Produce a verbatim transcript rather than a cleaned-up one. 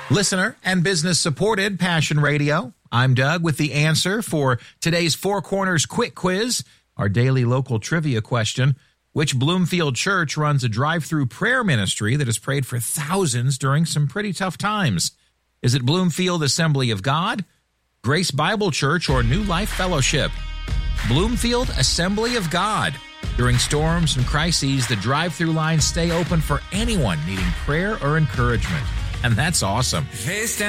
Listener and business supported Passion Radio. I'm Doug with the answer for today's Four Corners Quick Quiz, our daily local trivia question. Which Bloomfield church runs a drive-through prayer ministry that has prayed for thousands during some pretty tough times? Is it Bloomfield Assembly of God, Grace Bible Church, or New Life Fellowship? Bloomfield Assembly of God. During storms and crises, the drive-through lines stay open for anyone needing prayer or encouragement. And that's awesome.